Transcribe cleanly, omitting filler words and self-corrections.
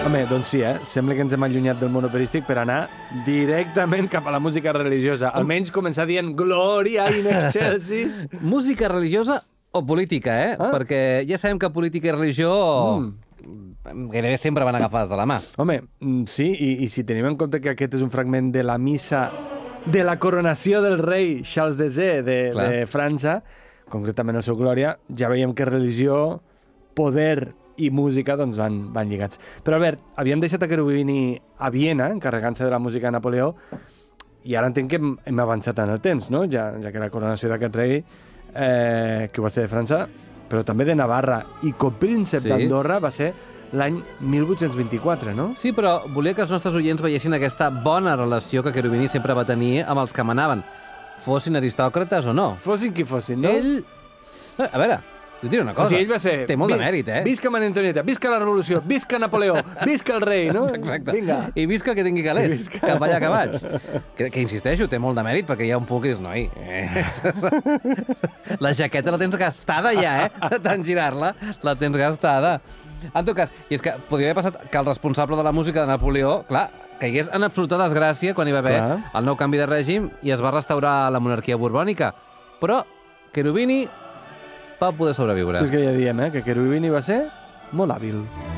Home, doncs sí, sembla que ens hem allunyat del món operístic per anar directament cap a la música religiosa. Almenys començar dient Gloria in excelsis. Música religiosa o política, Perquè ja sabem que política i religió gairebé sempre van agafades de la mà. Home, sí, i si tenim en compte que aquest és un fragment de la missa de la coronació del rei Charles X de França, concretament el seu Glòria, ja veiem que religió, poder i música doncs van lligats. Però Albert, havíem deixat a Cherubini a Viena, encarregant-se de la música de Napoleó, i ara entenc que hem avançat en el temps, no? Ja que la coronació d'aquest rei, que va ser de França, però també de Navarra, i copríncep d'Andorra va ser l'any 1824, no? Sí, però volia que els nostres oients veiessin aquesta bona relació que Cherubini sempre va tenir amb els que manaven, fossin aristòcrates o no. Fossin qui fossin, no? Ell... A veure, t'ho diré una cosa. O sigui, ell va ser... Té molt de mèrit, Visca Maria Antonieta, visca la revolució, visca Napoleó, visca el rei, no? Exacte. Vinga. I visca que tingui calés, cap allà que vaig. Que insisteixo, té molt de mèrit, perquè hi ha un punt que dius, noi, la jaqueta la tens gastada ja, de tant girar-la, la tens gastada. En tot cas, i és que podria haver passat que el responsable de la música de Napoleó, clar, caigués en absoluta desgràcia quan hi va haver el nou canvi de règim i es va restaurar la monarquia borbònica. Però Cherubini va poder sobreviure. Sí, és que ja diem, que Cherubini va ser molt hàbil.